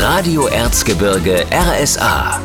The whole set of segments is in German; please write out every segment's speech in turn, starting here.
Radio Erzgebirge RSA.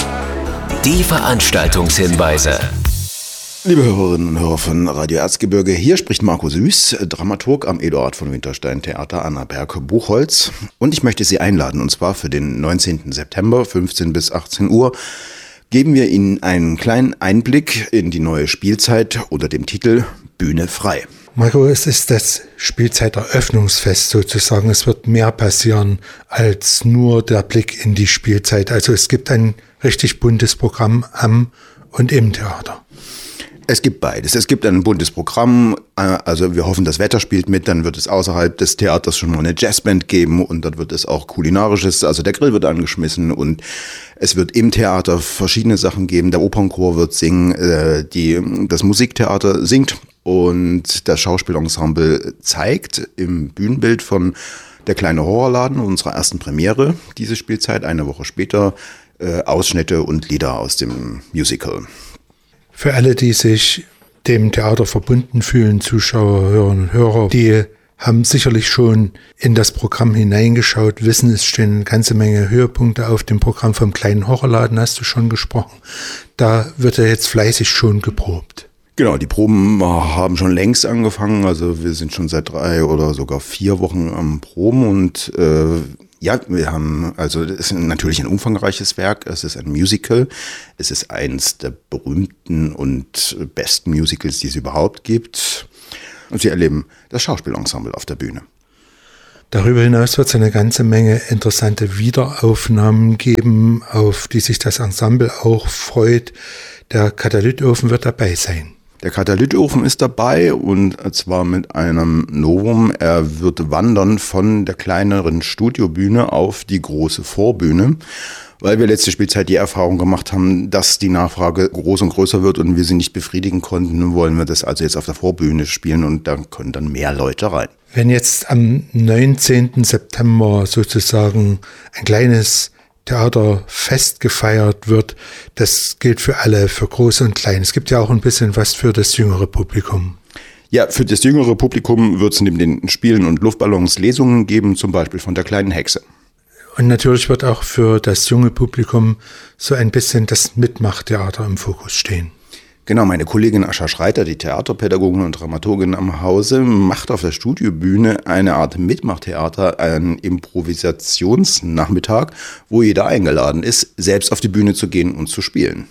Die Veranstaltungshinweise. Liebe Hörerinnen und Hörer von Radio Erzgebirge, hier spricht Marco Süß, Dramaturg am Eduard von Winterstein Theater Annaberg Buchholz. Und ich möchte Sie einladen, und zwar für den 19. September, 15 bis 18 Uhr, geben wir Ihnen einen kleinen Einblick in die neue Spielzeit unter dem Titel Bühne frei. Marco, es ist das Spielzeiteröffnungsfest sozusagen. Es wird mehr passieren als nur der Blick in die Spielzeit. Also es gibt ein richtig buntes Programm am und im Theater. Es gibt beides. Es gibt ein buntes Programm, also wir hoffen, das Wetter spielt mit, dann wird es außerhalb des Theaters schon mal eine Jazzband geben und dann wird es auch kulinarisches, also der Grill wird angeschmissen und es wird im Theater verschiedene Sachen geben. Der Opernchor wird singen, das Musiktheater singt und das Schauspielensemble zeigt im Bühnenbild von Der kleine Horrorladen, unserer ersten Premiere diese Spielzeit, eine Woche später, Ausschnitte und Lieder aus dem Musical. Für alle, die sich dem Theater verbunden fühlen, Zuschauer, Hörerinnen und Hörer, die haben sicherlich schon in das Programm hineingeschaut, wissen, es stehen eine ganze Menge Höhepunkte auf dem Programm. Vom kleinen Horrorladen hast du schon gesprochen. Da wird ja jetzt fleißig schon geprobt. Genau, die Proben haben schon längst angefangen. Also wir sind schon seit 3 oder sogar 4 Wochen am Proben und wir haben, also es ist natürlich ein umfangreiches Werk, es ist ein Musical, es ist eins der berühmten und besten Musicals, die es überhaupt gibt. Und Sie erleben das Schauspielensemble auf der Bühne. Darüber hinaus wird es eine ganze Menge interessante Wiederaufnahmen geben, auf die sich das Ensemble auch freut. Der Katalytofen wird dabei sein. Der Katalytofen ist dabei und zwar mit einem Novum. Er wird wandern von der kleineren Studiobühne auf die große Vorbühne, weil wir letzte Spielzeit die Erfahrung gemacht haben, dass die Nachfrage groß und größer wird und wir sie nicht befriedigen konnten. Wollen wir das also jetzt auf der Vorbühne spielen und da können dann mehr Leute rein. Wenn jetzt am 19. September sozusagen ein kleines Theaterfest gefeiert wird, das gilt für alle, für Groß und Klein. Es gibt ja auch ein bisschen was für das jüngere Publikum. Ja, für das jüngere Publikum wird es neben den Spielen und Luftballons Lesungen geben, zum Beispiel von der kleinen Hexe. Und natürlich wird auch für das junge Publikum so ein bisschen das Mitmachtheater im Fokus stehen. Genau, meine Kollegin Ascha Schreiter, die Theaterpädagogin und Dramaturgin am Hause, macht auf der Studiobühne eine Art Mitmachtheater, einen Improvisationsnachmittag, wo jeder eingeladen ist, selbst auf die Bühne zu gehen und zu spielen.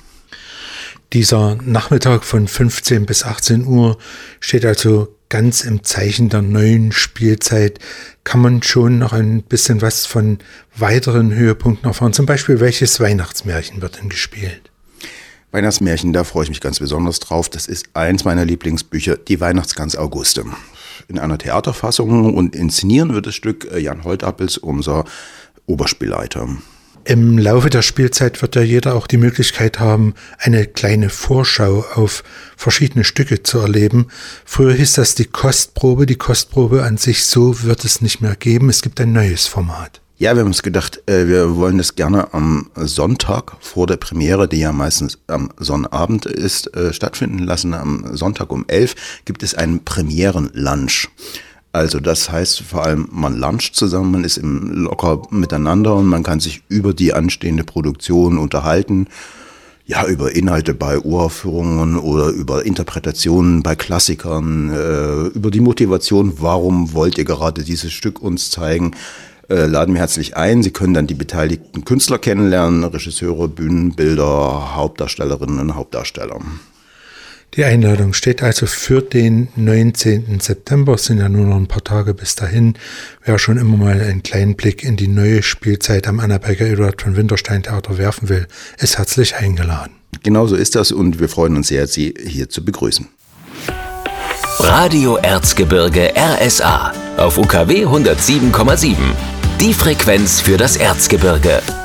Dieser Nachmittag von 15 bis 18 Uhr steht also ganz im Zeichen der neuen Spielzeit. Kann man schon noch ein bisschen was von weiteren Höhepunkten erfahren? Zum Beispiel, welches Weihnachtsmärchen wird denn gespielt? Weihnachtsmärchen, da freue ich mich ganz besonders drauf. Das ist eins meiner Lieblingsbücher, die Weihnachtsgans Auguste. In einer Theaterfassung und inszenieren wird das Stück Jan Holtappels, unser Oberspielleiter. Im Laufe der Spielzeit wird ja jeder auch die Möglichkeit haben, eine kleine Vorschau auf verschiedene Stücke zu erleben. Früher hieß das die Kostprobe. Die Kostprobe an sich, so wird es nicht mehr geben. Es gibt ein neues Format. Ja, wir haben uns gedacht, wir wollen das gerne am Sonntag vor der Premiere, die ja meistens am Sonnabend ist, stattfinden lassen. Am Sonntag um 11 gibt es einen Premierenlunch. Also das heißt vor allem, man luncht zusammen, man ist locker miteinander und man kann sich über die anstehende Produktion unterhalten. Ja, über Inhalte bei Uraufführungen oder über Interpretationen bei Klassikern, über die Motivation, warum wollt ihr gerade dieses Stück uns zeigen. Laden wir herzlich ein. Sie können dann die beteiligten Künstler kennenlernen, Regisseure, Bühnenbilder, Hauptdarstellerinnen und Hauptdarsteller. Die Einladung steht also für den 19. September. Es sind ja nur noch ein paar Tage bis dahin. Wer schon immer mal einen kleinen Blick in die neue Spielzeit am Annaberger Eduard von Winterstein Theater werfen will, ist herzlich eingeladen. Genau so ist das und wir freuen uns sehr, Sie hier zu begrüßen. Radio Erzgebirge RSA auf UKW 107,7. Die Frequenz für das Erzgebirge.